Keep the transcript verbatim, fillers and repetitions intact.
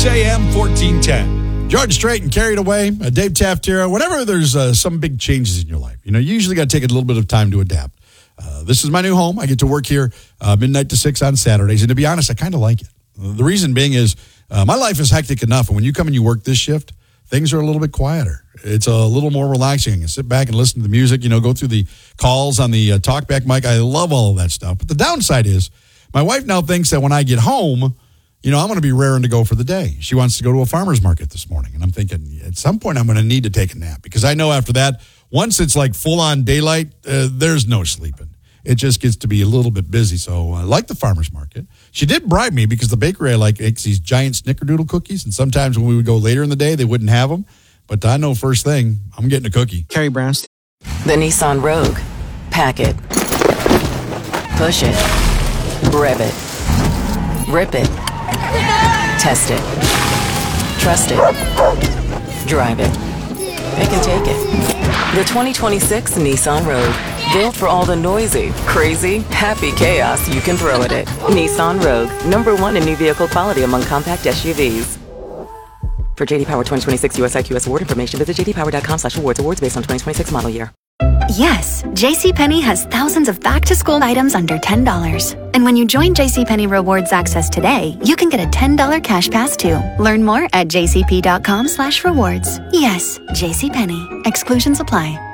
A M, fourteen ten. George Strait and Carried Away, uh, Dave Taft era. Whenever there's uh, some big changes in your life, you know, you usually got to take a little bit of time to adapt. Uh, this is my new home. I get to work here uh, midnight to six on Saturdays. And to be honest, I kind of like it. Uh, the reason being is uh, my life is hectic enough. And when you come and you work this shift, things are a little bit quieter. It's a little more relaxing. I can sit back and listen to the music, you know, go through the calls on the uh, talkback mic. I love all of that stuff. But the downside is my wife now thinks that when I get home, you know, I'm going to be raring to go for the day. She wants to go to a farmer's market this morning. And I'm thinking at some point I'm going to need to take a nap because I know after that, once it's like full on daylight, uh, there's no sleeping. It just gets to be a little bit busy. So I like the farmer's market. She did bribe me because the bakery I like makes these giant snickerdoodle cookies. And sometimes when we would go later in the day, they wouldn't have them. But I know first thing, I'm getting a cookie. Carrie Brown's. The Nissan Rogue. Pack it. Push it. Rev it. Rip it. Test it. Trust it. Drive it. Pick and take it. The twenty twenty-six Nissan Rogue. Built for all the noisy, crazy, happy chaos you can throw at it. Nissan Rogue. Number one in new vehicle quality among compact S U Vs. For J D Power twenty twenty-six U S I Q S award information, visit j d power dot com slash awards. Awards based on twenty twenty-six model year. Yes, JCPenney has thousands of back-to-school items under ten dollars. And when you join JCPenney Rewards Access today, you can get a ten dollars cash pass too. Learn more at j c p dot com slash rewards. Yes, JCPenney. Exclusions apply.